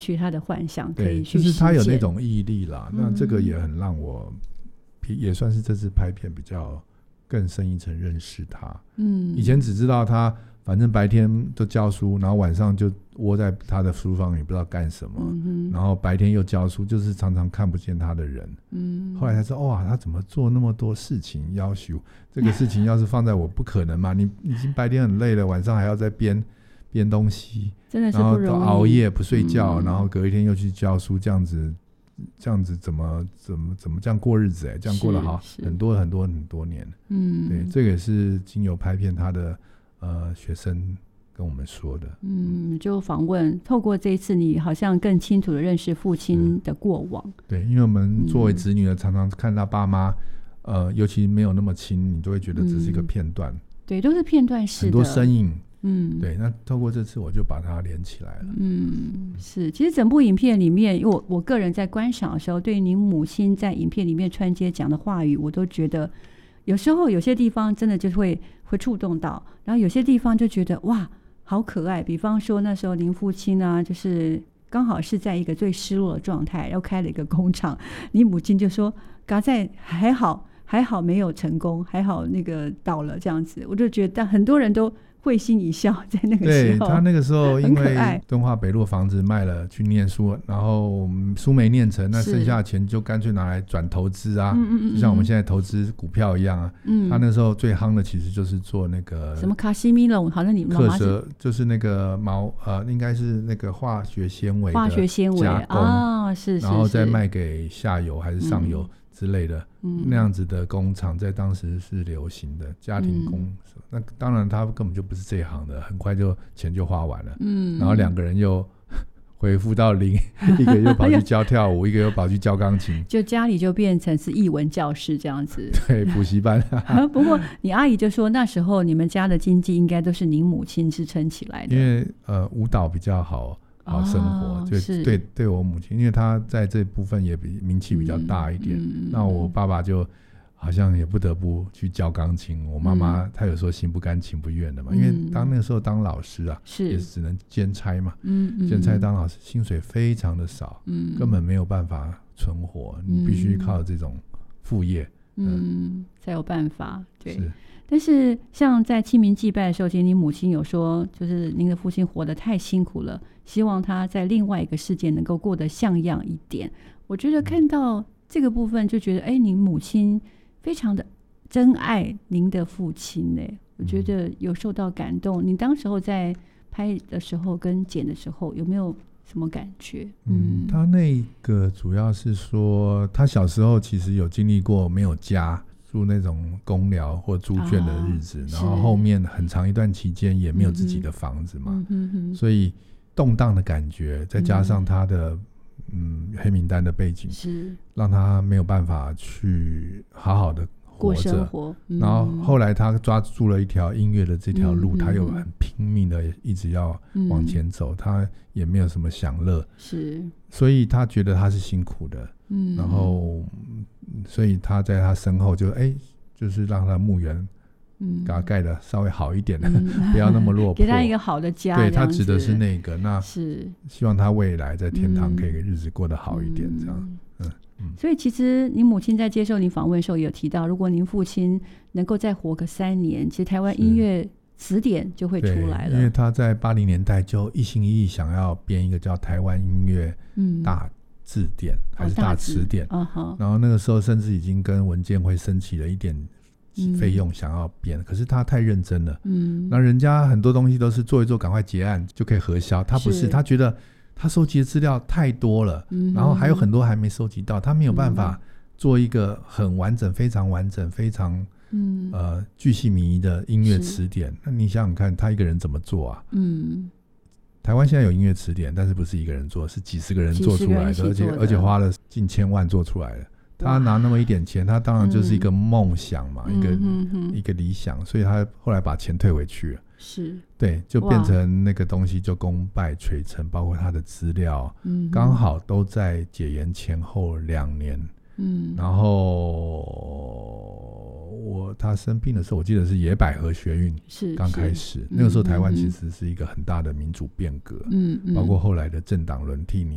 去他的幻想可以对，就是他有那种毅力啦，那这个也很让我也算是这次拍片比较更深一层认识他。以前只知道他反正白天都教书，然后晚上就窝在他的书房里不知道干什么，然后白天又教书，就是常常看不见他的人。后来才知道哇，他怎么做那么多事情，要求这个事情要是放在我不可能嘛，你已经白天很累了，晚上还要再编东西， 真的是不容易， 然后都熬夜不睡觉，然后隔一天又去教书，这样子怎么这样过日子，这样过了好很多很多很多年。对，这个也是经由拍片他的学生跟我们说的。 就访问透过这一次你好像更清楚的认识父亲的过往。 对，因为我们作为子女的常常看他爸妈尤其没有那么亲，你都会觉得只是一个片段。 对，都是片段式的很多身影。对，那透过这次我就把它连起来了。 是，其实整部影片里面，因为我个人在观赏的时候，对您母亲在影片里面穿接讲的话语，我都觉得有时候有些地方真的就会触动到，然后有些地方就觉得哇好可爱。比方说那时候您父亲呢，就是刚好是在一个最失落的状态，然后开了一个工厂，你母亲就说嘎在还好没有成功，还好那个倒了这样子。我就觉得很多人都会心一笑，在那个时候。 对，他那个时候因为敦化北路房子卖了去念书，然后书没念成，那剩下的钱就干脆拿来转投资啊，就像我们现在投资股票一样啊。他那时候最夯的其实就是做那个什么卡西米龙，好像你妈妈是就是那个应该是那个化学纤维的加工啊，是， 然后再卖给下游还是上游之类的，那样子的工厂在当时是流行的家庭工。那当然他根本就不是这一行的，很快就钱就花完了。然后两个人又恢复到零，一个又跑去教跳舞，一个又跑去教钢琴， 就家里就变成是艺文教室这样子。 对，补习班。 不过你阿姨就说那时候你们家的经济应该都是您母亲支撑起来的， 因为舞蹈比较好生活，就对我母亲，因为她在这部分也比名气比较大一点。那我爸爸就好像也不得不去教钢琴，我妈妈她有时候心不甘情不愿的嘛，因为那个时候当老师啊，也只能兼差嘛，兼差当老师薪水非常的少，根本没有办法存活，你必须靠这种副业， 才有办法。对，但是像在清明祭拜的时候，其实您母亲有说，就是您的父亲活得太辛苦了，希望他在另外一个世界能够过得像样一点。我觉得看到这个部分就觉得您母亲非常的珍爱您的父亲，我觉得有受到感动。你当时候在拍的时候跟剪的时候有没有什么感觉？ 他那个主要是说他小时候其实有经历过没有家，住那种公寮或猪圈的日子，然后后面很长一段期间也没有自己的房子嘛，所以动荡的感觉再加上他的黑名单的背景，是让他没有办法去好好的活着，过生活。然后后来他抓住了一条音乐的这条路，他又很拼命的一直要往前走，他也没有什么享乐，是，所以他觉得他是辛苦的，然后所以他在他身后就是让他墓园给他盖的稍微好一点的，不要那么落魄， 给他一个好的家。 对，他指的是那个，那是希望他未来在天堂可以日子过得好一点，这样。 所以其实您母亲在接受您访问的时候也有提到，如果您父亲能够再活个3年，其实台湾音乐词典就会出来了。 因为他在80年代就一心一意想要编一个叫台湾音乐大字典，还是大词典，然后那个时候甚至已经跟文建会申请了一点费用想要编，可是他太认真了，那人家很多东西都是做一做赶快结案就可以核销，他不是，他觉得他收集的资料太多了，然后还有很多还没收集到，他没有办法做一个很完整非常完整非常巨细靡遗的音乐词典。那你想想看他一个人怎么做啊？台湾现在有音乐词典，但是不是一个人做，是几十个人做出来的，而且花了近1000万做出来的。他拿那么一点钱，他当然就是一个梦想嘛，一个理想，所以他后来把钱退回去了，是，对，就变成那个东西就功败垂成，包括他的资料刚好都在解严前后2年，然后他生病的时候，我记得是野百合学运刚开始，那个时候台湾其实是一个很大的民主变革，包括后来的政党轮替，